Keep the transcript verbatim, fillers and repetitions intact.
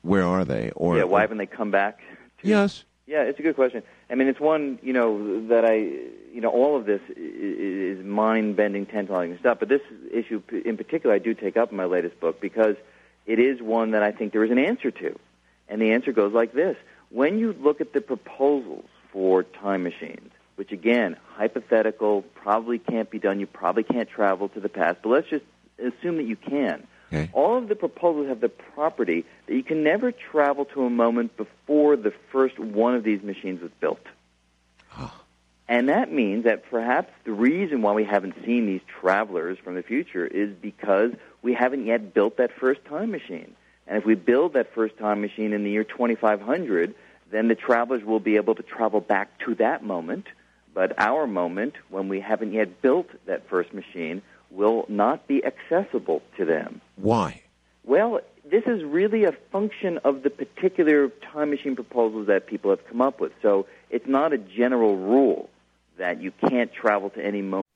Where are they? Or yeah, why haven't they come back? To, yes. Yeah, it's a good question. I mean, it's one, you know, that I, you know, all of this is mind-bending, tantalizing stuff. But this issue in particular I do take up in my latest book because it is one that I think there is an answer to. And the answer goes like this. When you look at the proposals for time machines, which, again, hypothetical, probably can't be done, you probably can't travel to the past, but let's just assume that you can. Okay. All of the proposals have the property that you can never travel to a moment before the first one of these machines was built. And that means that perhaps the reason why we haven't seen these travelers from the future is because we haven't yet built that first time machine. And if we build that first time machine in the year twenty-five hundred, then the travelers will be able to travel back to that moment. But our moment, when we haven't yet built that first machine, will not be accessible to them. Why? Well, this is really a function of the particular time machine proposals that people have come up with. So it's not a general rule that you can't travel to any moment